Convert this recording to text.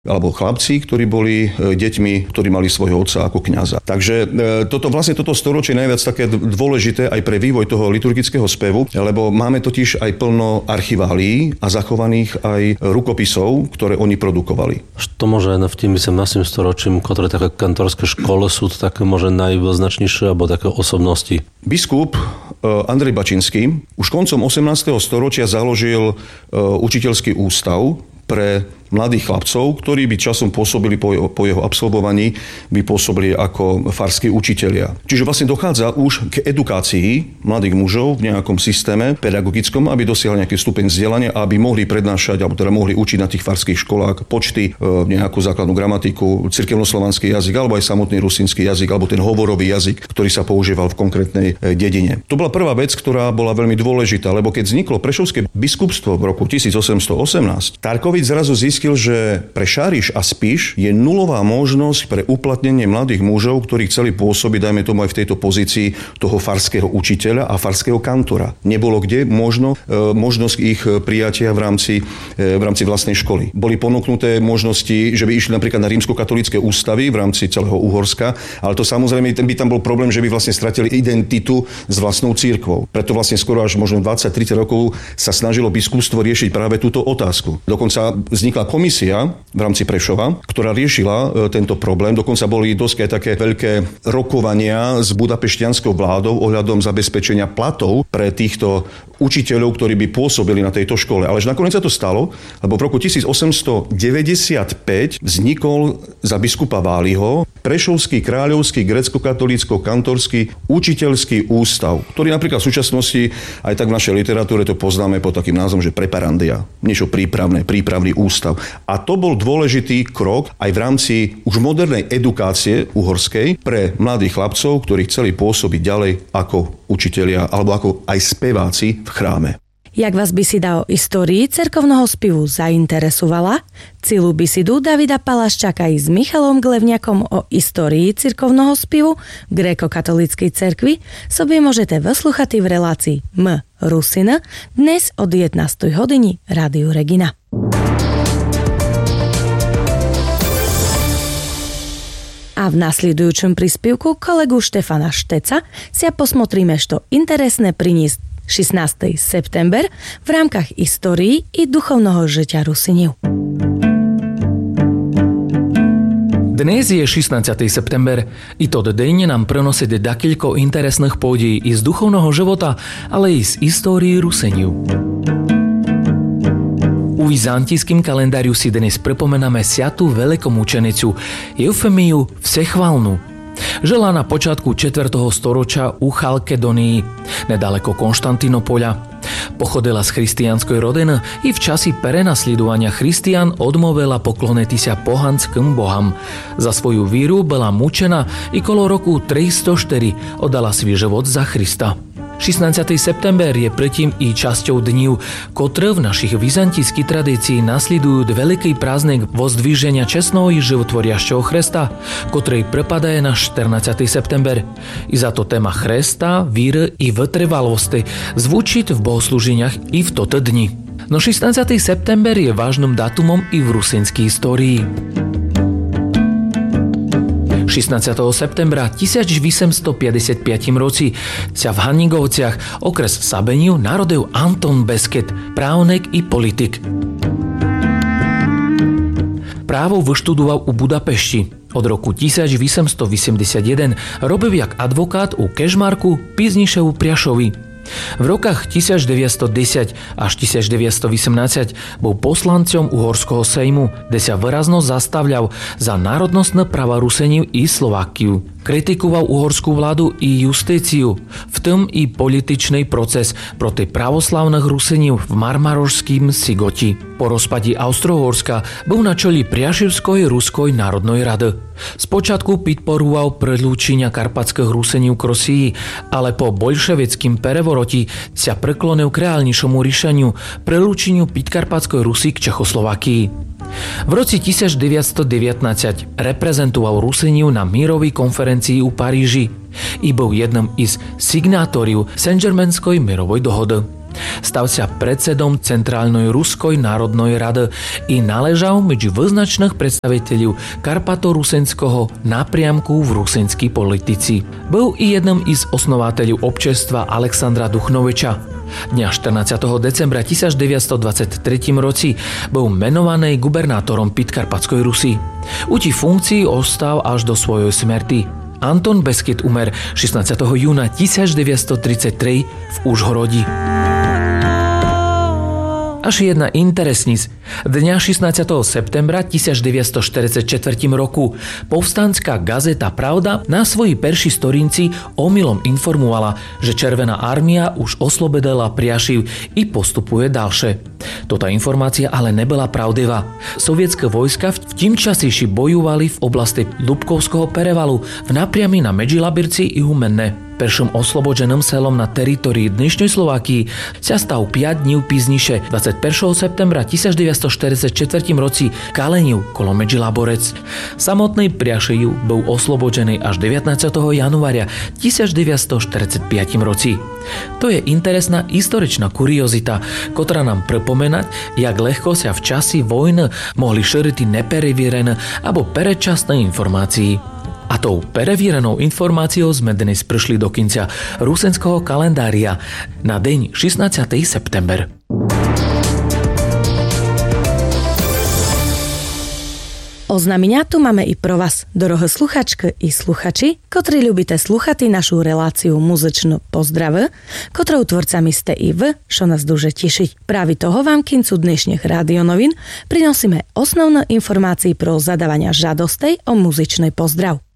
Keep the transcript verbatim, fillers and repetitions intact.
alebo chlapci, ktorí boli deťmi, ktorí mali svojho otca ako kňaza. Takže toto vlastne toto storočie je najviac také dôležité aj pre vývoj toho liturgického spevu, lebo máme totiž aj plno archiválií a zachovaných aj rukopisov, ktoré oni produkovali. Что może w tym osemnastym storočím, ktoré také kantorské škole sú také może najvyznačnejšie alebo také osobnosti? Biskup Andrej Bačinský už koncom osemnásteho storočia založil učiteľský ústav pre mladých chlapcov, ktorí by časom pôsobili po jeho, po jeho absolvovaní, by pôsobili ako farskí učitelia. Čiže vlastne dochádza už k edukácii mladých mužov v nejakom systéme pedagogickom, aby dosiahli nejaký stupeň vzdelania, aby mohli prednášať, alebo teda mohli učiť na tých farských školách počty, nejakú základnú gramatiku, cirkevnoslovanský jazyk, alebo aj samotný rusínsky jazyk, alebo ten hovorový jazyk, ktorý sa používal v konkrétnej dedine. To bola prvá vec, ktorá bola veľmi dôležitá, lebo keď vzniklo Prešovské biskupstvo v roku tisícosemstoosemnásť, Tarkovič zrazu zistil, že pre Šáriš a Spiš je nulová možnosť pre uplatnenie mladých mužov, ktorí chceli pôsobiť, dajme tomu aj v tejto pozícii toho farského učiteľa a farského kantora. Nebolo kde možno, možnosť ich prijatia v rámci, v rámci vlastnej školy. Boli ponúknuté možnosti, že by išli napríklad na rímskokatolícke ústavy v rámci celého Uhorska, ale to samozrejme by tam bol problém, že by vlastne stratili identitu s vlastnou cirkvou. Preto vlastne skoro až možno dvadsať tridsať rokov sa snažilo biskupstvo riešiť práve túto otázku. Dokonca vznikla komisia v rámci Prešova, ktorá riešila tento problém. Dokonca boli dosť aj také veľké rokovania s budapešťanskou vládou ohľadom zabezpečenia platov pre týchto učiteľov, ktorí by pôsobili na tejto škole. Ale nakoniec sa to stalo, lebo v roku tisícosemstodeväťdesiatpäť vznikol za biskupa Váliho Prešovský kráľovský grécko-katolícko-kantorský učiteľský ústav, ktorý napríklad v súčasnosti aj tak v našej literatúre to poznáme pod takým názvom, že preparandia, niečo prípravné, prípravný ústav. A to bol dôležitý krok aj v rámci už modernej edukácie uhorskej pre mladých chlapcov, ktorí chceli pôsobiť ďalej ako učitelia alebo ako aj speváci v chráme. Jak vás bisida o histórii cerkovného spevu zainteresovala, celú bisidu Davida Palaščaka i s Michalom Glevňakom o histórii cirkovného spevu v gréko-katolíckej cerkvi sobie môžete vyslúchať v relácii M. Rusina dnes od jedenástej hodiny Rádiu Regina. A v nasledujúčom príspevku kolegu Štefana Šteca si posmotríme, što interesné priniesť šestnásteho september v rámkach histórii i duchovného žitia Rusiniev. Dnes je šestnásteho september i tot deň nám prenosiť dakeľko interesných podí i z duchovného života, ale i z histórii Rusiniev. U vizantijskim kalendáriu si dnes pripomenáme sviatú veľkomučenicu Eufemiu Všechvalnú. Žila na počiatku čtvrtého storočia u Chalkedonii, nedaleko Konštantinopoľa. Pochodila z christianskej rodiny i v časi prenasledovania Christian odmovila pokloniti sa pohanským boham. Za svoju víru bola mučená i kolo roku tristoštyri oddala svoj život za Krista. šestnásteho september je predtým i časťou dnív, ktoré v našich vizantijských tradícií nasledujú veľký prázdnik vozdvíženia čestného i životvoriašťou Krista, ktorý prepadaje na štrnásteho september. I za to téma Krista, víry i vytrvalosti zvučiť v bohoslúženiach i v toto dni. No šestnásteho september je vážnym dátumom i v rusínskej histórii. šestnásteho septembra tisícosemstopäťdesiatpäť roci sa v Hanigovciach, okres Sabeniu, narodil Anton Besket, právnik i politik. Právo vyštudoval u Budapešti. Od roku tisícosemstoosemdesiatjeden robil jak advokát u Kežmarku, pízniše u Priašovi. V rokách devätnásťdesať až devätnásťosemnásť bol poslancom Uhorského sejmu, kde sa výrazno zastavľal za národnostné práva Rusenív i Slovákiu. Kritikoval uhorskú vládu i justíciu, v tom i političný proces proti pravoslavných Rusenív v Marmarošským Sigoti. Po rozpadí Austro-Uhorska bol na čeli Priašivskej Ruskoj národnej rady. Spočiatku podporoval predlúčenia karpatských Rusenív k Rusii, ale po bolševickým prevoroti sa preklonil k reálnejšomu riešeniu prelúčeniu Podkarpatskej Rusy k Čechoslovakii. V roci devätnásťstodevätnásť reprezentoval Rusenív na mírovej konferencii u Paríži i bol jedným z signátorov Saint-Germainskej mírovej dohody. Stal sa predsedom Centrálnej Ruskoj národnej rady i naležal medzi vyznačných predstaviteľov karpato-rusenského nápriamku v rusenskej politici. Byl i jedným z osnovateľov občestva Alexandra Duchnoveča. Dňa štrnásteho decembra devätnásťstodvadsaťtri roci bol menovaný gubernátorom Podkarpatskej Rusy. U tí funkcii ostal až do svojej smrti. Anton Beskyd umer šestnásteho júna devätnásťstotridsaťtri v Užhorodi. Až jedna interesnis. Dňa šestnásteho septembra devätnásťstoštyridsaťštyri roku povstanská gazeta Pravda na svoji perši storinci omylom informovala, že Červená armia už oslobodila Priašiv i postupuje ďalšie. Tota informácia ale nebyla pravdivá. Sovietské vojska v tým časíši bojovali v oblasti Lubkovského perevalu v napriami na Medžilabirci i Humenne. Peršom oslobodženým selom na teritorii dnešnej Slovákii sa stal päť dní pízniše dvadsiateho prvého septembra devätnásťstoštyridsaťštyri roci Kaleniv kolo Medžilaborec. Samotný Priašiv bol oslobodžený až devätnásteho januára devätnásťstoštyridsaťpäť roci. To je interesná historičná kuriozita, ktorá nám pripomenať, jak ľahko sa v časi vojny mohli šíriť nepreverené alebo predčasné informácie. A tou prevírenou informáciou sme dnes prišli do konca rusenského kalendária na deň šestnásteho september. Oznámenia tu máme i pro vás, dorohé sluchačky i sluchači, ktorí ľubíte sluchati našu reláciu Muzyczne pozdrawy, ktorou tvorcami ste i vy, čo nás duže tešiť. Práve toho vám kincu dnešných radionovín prinosíme osnovné informácie pro zadávania žadostej o muzičnej pozdrav.